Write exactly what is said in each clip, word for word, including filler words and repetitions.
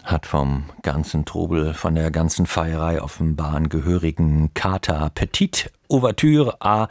hat vom ganzen Trubel, von der ganzen Feierei offenbar einen gehörigen Kater. Petite Ouverture à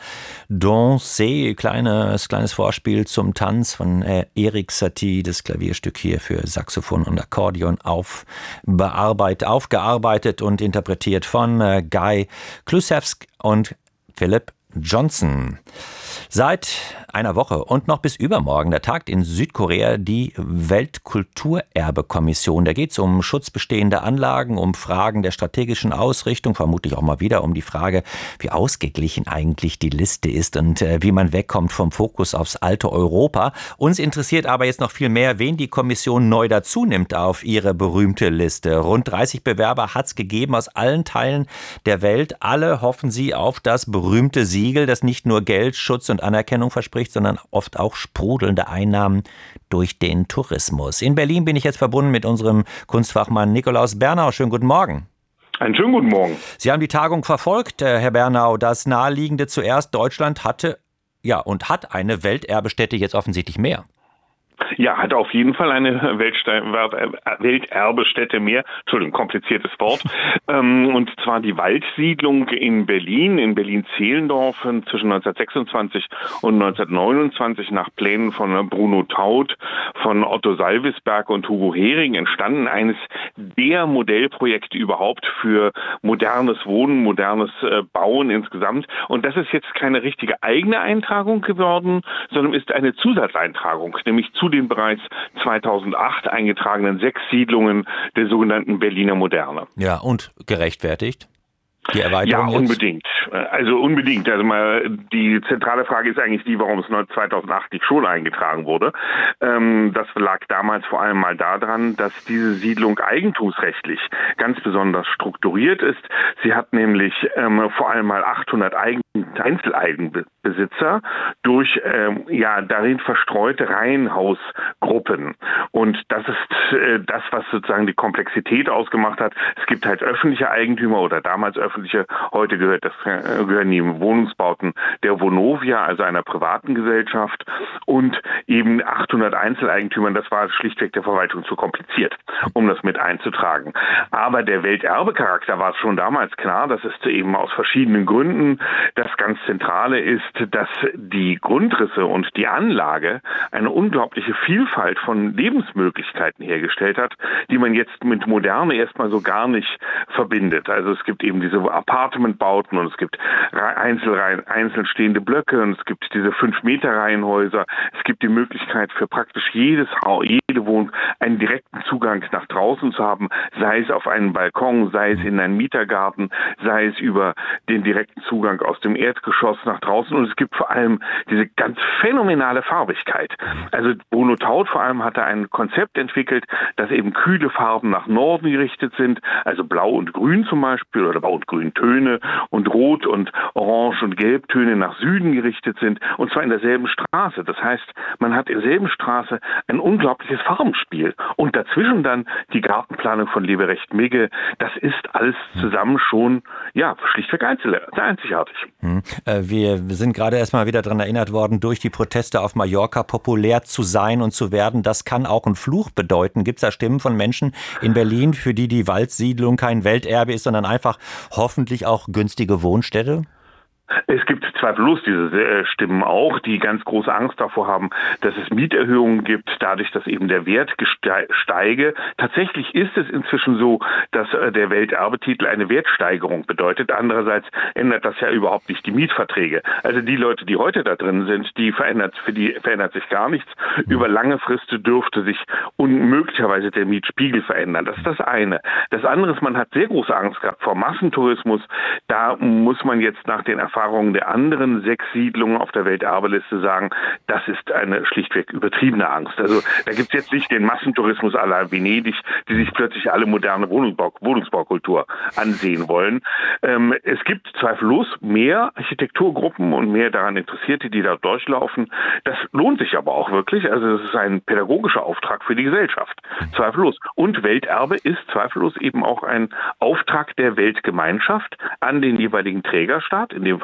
danser, kleines, kleines Vorspiel zum Tanz von äh, Erik Satie, das Klavierstück hier für Saxophon und Akkordeon auf, bearbeitet, aufgearbeitet und interpretiert von äh, Guy Klusewski und Philip Johnson. Seit einer Woche und noch bis übermorgen, da tagt in Südkorea die Weltkulturerbe-Kommission. Da geht es um Schutz bestehender Anlagen, um Fragen der strategischen Ausrichtung, vermutlich auch mal wieder um die Frage, wie ausgeglichen eigentlich die Liste ist und äh, wie man wegkommt vom Fokus aufs alte Europa. Uns interessiert aber jetzt noch viel mehr, wen die Kommission neu dazu nimmt auf ihre berühmte Liste. Rund dreißig Bewerber hat es gegeben aus allen Teilen der Welt. Alle hoffen sie auf das berühmte Siegel, das nicht nur Geld, Schutz und Anerkennung verspricht, sondern oft auch sprudelnde Einnahmen durch den Tourismus. In Berlin bin ich jetzt verbunden mit unserem Kunstfachmann Nikolaus Bernau. Schönen guten Morgen. Einen schönen guten Morgen. Sie haben die Tagung verfolgt, Herr Bernau. Das Naheliegende zuerst, Deutschland hatte ja und hat eine Welterbestätte, jetzt offensichtlich mehr. Ja, hat auf jeden Fall eine Welterbestätte mehr. Entschuldigung, kompliziertes Wort. Und zwar die Waldsiedlung in Berlin, in Berlin-Zehlendorf zwischen neunzehnhundertsechsundzwanzig und neunzehnhundertneunundzwanzig nach Plänen von Bruno Taut, von Otto Salvisberg und Hugo Hering entstanden. Eines der Modellprojekte überhaupt für modernes Wohnen, modernes Bauen insgesamt. Und das ist jetzt keine richtige eigene Eintragung geworden, sondern ist eine Zusatzeintragung, nämlich zu den bereits zweitausendacht eingetragenen sechs Siedlungen der sogenannten Berliner Moderne. Ja, und gerechtfertigt? Die Erweiterung ja, unbedingt. Jetzt? Also unbedingt. Also mal, die zentrale Frage ist eigentlich die, warum es zweitausendacht nicht schon eingetragen wurde. Ähm, das lag damals vor allem mal daran, dass diese Siedlung eigentumsrechtlich ganz besonders strukturiert ist. Sie hat nämlich ähm, vor allem mal achthundert Eigen- Einzeleigenbesitzer durch ähm, ja darin verstreute Reihenhausgruppen. Und das ist äh, das, was sozusagen die Komplexität ausgemacht hat. Es gibt halt öffentliche Eigentümer oder damals öffentliche Heute gehört das, gehören die Wohnungsbauten der Vonovia, also einer privaten Gesellschaft, und eben achthundert Einzeleigentümern. Das war schlichtweg der Verwaltung zu kompliziert, um das mit einzutragen. Aber der Welterbecharakter war schon damals klar. Das ist eben aus verschiedenen Gründen. Das ganz Zentrale ist, dass die Grundrisse und die Anlage eine unglaubliche Vielfalt von Lebensmöglichkeiten hergestellt hat, die man jetzt mit Moderne erstmal so gar nicht verbindet. Also es gibt eben diese Apartmentbauten und es gibt Einzelreihen, einzeln stehende Blöcke und es gibt diese fünf Meter Reihenhäuser. Es gibt die Möglichkeit für praktisch jedes Haus, jede Wohnung einen direkten Zugang nach draußen zu haben, sei es auf einen Balkon, sei es in einen Mietergarten, sei es über den direkten Zugang aus dem Erdgeschoss nach draußen. Und es gibt vor allem diese ganz phänomenale Farbigkeit. Also Bruno Taut vor allem hatte ein Konzept entwickelt, dass eben kühle Farben nach Norden gerichtet sind, also Blau und Grün zum Beispiel oder Blau und Grüntöne und Rot und Orange und Gelbtöne nach Süden gerichtet sind, und zwar in derselben Straße. Das heißt, man hat in derselben Straße ein unglaubliches Farbenspiel und dazwischen dann die Gartenplanung von Leberecht Migge. Das ist alles zusammen schon, ja, schlichtweg einzigartig. Hm. Wir sind gerade erst mal wieder daran erinnert worden, durch die Proteste auf Mallorca populär zu sein und zu werden. Das kann auch ein Fluch bedeuten. Gibt es da Stimmen von Menschen in Berlin, für die die Waldsiedlung kein Welterbe ist, sondern einfach hoffentlich auch günstige Wohnstätte? Es gibt zweifellos diese äh, Stimmen auch, die ganz große Angst davor haben, dass es Mieterhöhungen gibt, dadurch, dass eben der Wert steige. Tatsächlich ist es inzwischen so, dass äh, der Welterbetitel eine Wertsteigerung bedeutet. Andererseits ändert das ja überhaupt nicht die Mietverträge. Also die Leute, die heute da drin sind, die verändert, für die verändert sich gar nichts. Über lange Frist dürfte sich unmöglicherweise der Mietspiegel verändern. Das ist das eine. Das andere ist, man hat sehr große Angst gehabt vor Massentourismus. Da muss man jetzt nach den Erfahrungen der anderen sechs Siedlungen auf der Welterbeliste sagen, das ist eine schlichtweg übertriebene Angst. Also da gibt es jetzt nicht den Massentourismus à la Venedig, die sich plötzlich alle moderne Wohnungsbau, Wohnungsbaukultur ansehen wollen. Ähm, es gibt zweifellos mehr Architekturgruppen und mehr daran Interessierte, die da durchlaufen. Das lohnt sich aber auch wirklich. Also das ist ein pädagogischer Auftrag für die Gesellschaft. Zweifellos. Und Welterbe ist zweifellos eben auch ein Auftrag der Weltgemeinschaft an den jeweiligen Trägerstaat, in dem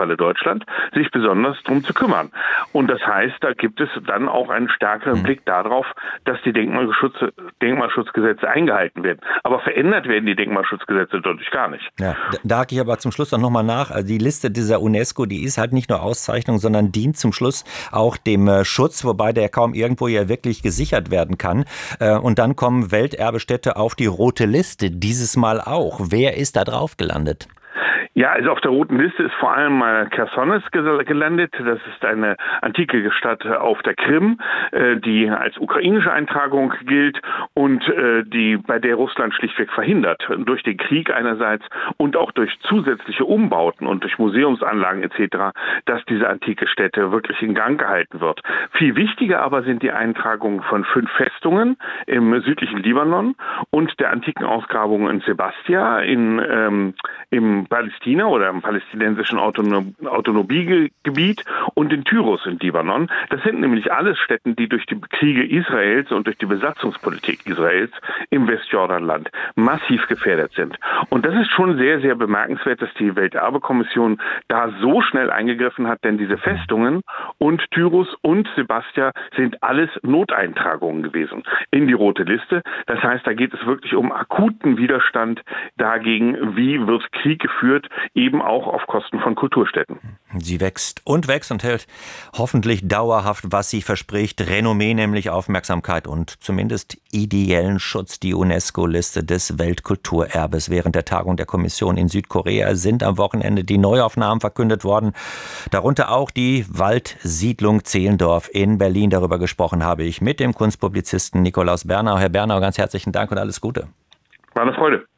Falle Deutschland, sich besonders darum zu kümmern. Und das heißt, da gibt es dann auch einen stärkeren mhm. Blick darauf, dass die Denkmalschutz, Denkmalschutzgesetze eingehalten werden. Aber verändert werden die Denkmalschutzgesetze dadurch gar nicht. Ja, da hake ich aber zum Schluss noch mal nach. Also die Liste dieser UNESCO, die ist halt nicht nur Auszeichnung, sondern dient zum Schluss auch dem äh, Schutz, wobei der kaum irgendwo ja wirklich gesichert werden kann. Äh, und dann kommen Welterbestätte auf die rote Liste, dieses Mal auch. Wer ist da drauf gelandet? Ja, also auf der roten Liste ist vor allem mal Chersonis gelandet. Das ist eine antike Stadt auf der Krim, die als ukrainische Eintragung gilt und die bei der Russland schlichtweg verhindert, durch den Krieg einerseits und auch durch zusätzliche Umbauten und durch Museumsanlagen et cetera, dass diese antike Stätte wirklich in Gang gehalten wird. Viel wichtiger aber sind die Eintragungen von fünf Festungen im südlichen Libanon und der antiken Ausgrabungen in Sebastia in ähm, im Palästina oder im palästinensischen Autonom- Autonomiegebiet und in Tyros in Libanon. Das sind nämlich alles Städten, die durch die Kriege Israels und durch die Besatzungspolitik Israels im Westjordanland massiv gefährdet sind. Und das ist schon sehr, sehr bemerkenswert, dass die Welterbekommission da so schnell eingegriffen hat, denn diese Festungen und Tyros und Sebastia sind alles Noteintragungen gewesen in die rote Liste. Das heißt, da geht es wirklich um akuten Widerstand dagegen, wie wird Krieg geführt, eben auch auf Kosten von Kulturstätten. Sie wächst und wächst und hält hoffentlich dauerhaft, was sie verspricht. Renommee, nämlich Aufmerksamkeit und zumindest ideellen Schutz. Die UNESCO-Liste des Weltkulturerbes. Während der Tagung der Kommission in Südkorea sind am Wochenende die Neuaufnahmen verkündet worden. Darunter auch die Waldsiedlung Zehlendorf in Berlin. Darüber gesprochen habe ich mit dem Kunstpublizisten Nikolaus Bernau. Herr Bernau, ganz herzlichen Dank und alles Gute. War eine Freude.